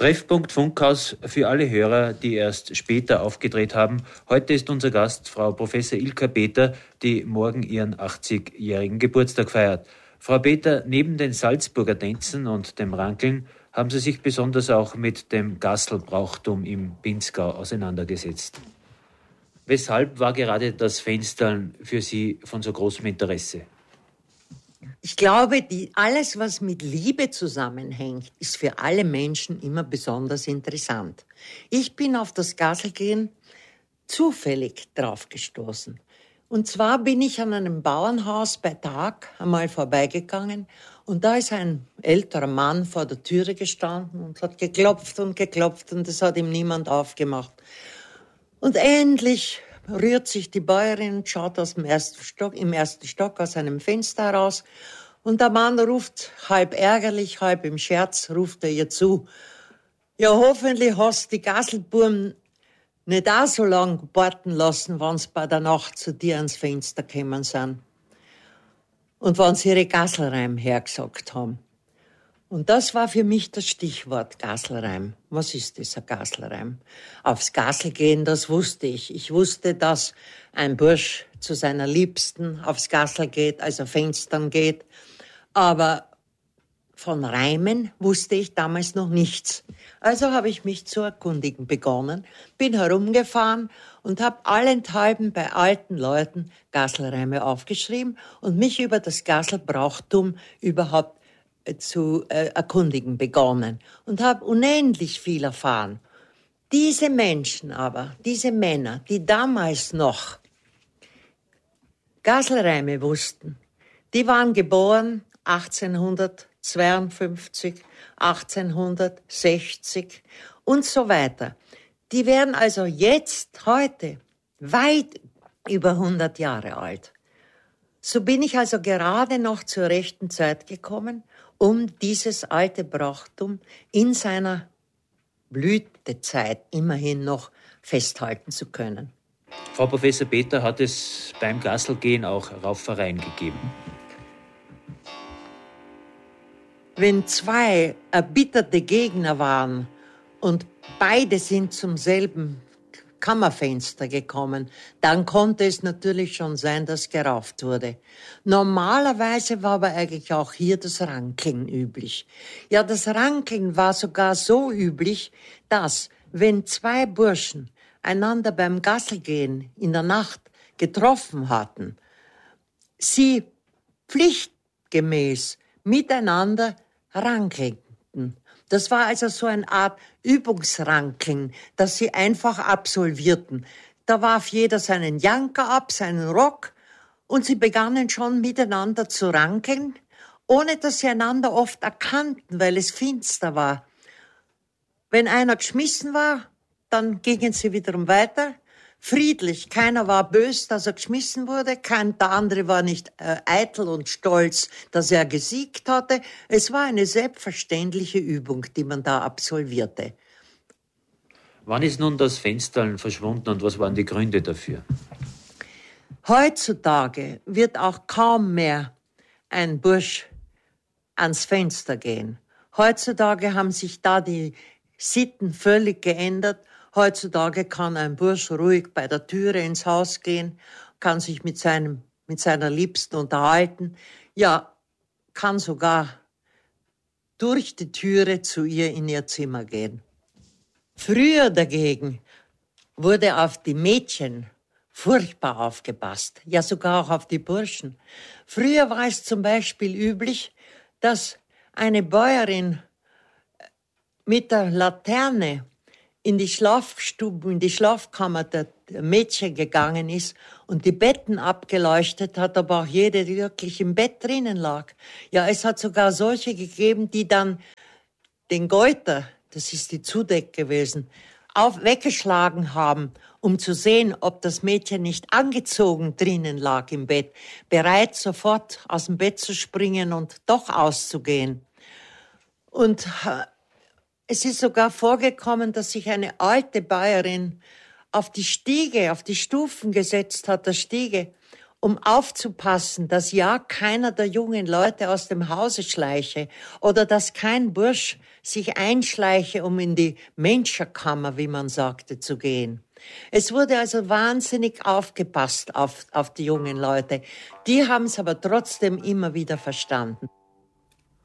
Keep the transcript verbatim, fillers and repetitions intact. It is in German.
Treffpunkt Funkhaus für alle Hörer, die erst später aufgedreht haben. Heute ist unser Gast Frau Professor Ilka Peter, die morgen ihren achtzigjährigen Geburtstag feiert. Frau Peter, neben den Salzburger Tänzen und dem Rankeln haben Sie sich besonders auch mit dem Gastelbrauchtum im Pinzgau auseinandergesetzt. Weshalb war gerade das Fenstern für Sie von so großem Interesse? Ich glaube, die, alles, was mit Liebe zusammenhängt, ist für alle Menschen immer besonders interessant. Ich bin auf das Gaselgehen zufällig draufgestoßen. Und zwar bin ich an einem Bauernhaus bei Tag einmal vorbeigegangen und da ist ein älterer Mann vor der Türe gestanden und hat geklopft und geklopft und es hat ihm niemand aufgemacht. Und endlich rührt sich die Bäuerin und schaut aus dem ersten Stock, im ersten Stock aus einem Fenster heraus und der Mann ruft, halb ärgerlich, halb im Scherz, ruft er ihr zu: Ja, hoffentlich hast die Gaselbuben nicht auch so lang warten lassen, wenn sie bei der Nacht zu dir ans Fenster gekommen sind und wenn sie ihre Gaselreim hergesagt haben. Und das war für mich das Stichwort Gaselreim. Was ist das, ein Gaselreim? Aufs Gasel gehen, das wusste ich. Ich wusste, dass ein Bursch zu seiner Liebsten aufs Gasel geht, also Fenstern geht. Aber von Reimen wusste ich damals noch nichts. Also habe ich mich zu erkundigen begonnen, bin herumgefahren und habe allenthalben bei alten Leuten Gaselreime aufgeschrieben und mich über das Gaselbrauchtum überhaupt zu äh, erkundigen begonnen und habe unendlich viel erfahren. Diese Menschen aber, diese Männer, die damals noch Gaselreime wussten, die waren geboren achtzehnhundertzweiundfünfzig, achtzehnhundertsechzig und so weiter. Die werden also jetzt, heute, weit über hundert Jahre alt. So bin ich also gerade noch zur rechten Zeit gekommen, um dieses alte Brauchtum in seiner Blütezeit immerhin noch festhalten zu können. Frau Professor Peter, hat es beim Gaselgehen auch Raufereien gegeben? Wenn zwei erbitterte Gegner waren und beide sind zum selben Kammerfenster gekommen, dann konnte es natürlich schon sein, dass gerauft wurde. Normalerweise war aber eigentlich auch hier das Rankeln üblich. Ja, das Rankeln war sogar so üblich, dass, wenn zwei Burschen einander beim Gaselgehen in der Nacht getroffen hatten, sie pflichtgemäß miteinander rankelten. Das war also so eine Art Übungsrankeln, das sie einfach absolvierten. Da warf jeder seinen Janker ab, seinen Rock, und sie begannen schon miteinander zu rankeln, ohne dass sie einander oft erkannten, weil es finster war. Wenn einer geschmissen war, dann gingen sie wiederum weiter, friedlich. Keiner war böse, dass er geschmissen wurde. Kein, der andere war nicht äh, eitel und stolz, dass er gesiegt hatte. Es war eine selbstverständliche Übung, die man da absolvierte. Wann ist nun das Fenstern verschwunden und was waren die Gründe dafür? Heutzutage wird auch kaum mehr ein Bursch ans Fenster gehen. Heutzutage haben sich da die Sitten völlig geändert. Heutzutage kann ein Bursch ruhig bei der Türe ins Haus gehen, kann sich mit seinem, mit seiner Liebsten unterhalten, ja, kann sogar durch die Türe zu ihr in ihr Zimmer gehen. Früher dagegen wurde auf die Mädchen furchtbar aufgepasst, ja sogar auch auf die Burschen. Früher war es zum Beispiel üblich, dass eine Bäuerin mit der Laterne in die Schlafstube, in die Schlafkammer der Mädchen gegangen ist und die Betten abgeleuchtet hat, aber auch jede, die wirklich im Bett drinnen lag. Ja, es hat sogar solche gegeben, die dann den Geuter, das ist die Zudeck gewesen, auf, weggeschlagen haben, um zu sehen, ob das Mädchen nicht angezogen drinnen lag im Bett, bereit sofort aus dem Bett zu springen und doch auszugehen. Und es ist sogar vorgekommen, dass sich eine alte Bäuerin auf die Stiege, auf die Stufen gesetzt hat, der Stiege, um aufzupassen, dass ja keiner der jungen Leute aus dem Hause schleiche oder dass kein Bursch sich einschleiche, um in die Menschenkammer, wie man sagte, zu gehen. Es wurde also wahnsinnig aufgepasst auf, auf die jungen Leute. Die haben es aber trotzdem immer wieder verstanden.